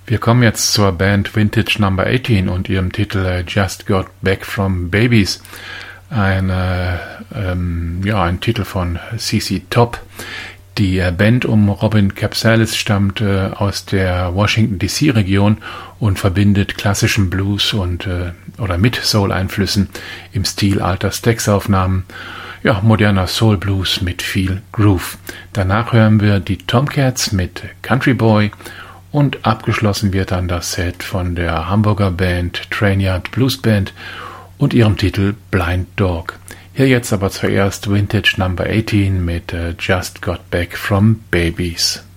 Wir kommen jetzt zur Band Vintage Number 18 und ihrem Titel Just Got Back from Babies. Ein Titel von CC Top. Die Band um Robin Capsalis stammt aus der Washington DC-Region und verbindet klassischen Blues oder mit Soul-Einflüssen im Stil alter Stax-Aufnahmen. Ja, moderner Soul Blues mit viel Groove. Danach hören wir die Tomcats mit Country Boy und abgeschlossen wird dann das Set von der Hamburger Band Trainyard Blues Band und ihrem Titel Blind Dog. Hier jetzt aber zuerst Vintage Number 18 mit Just Got Back from Babies.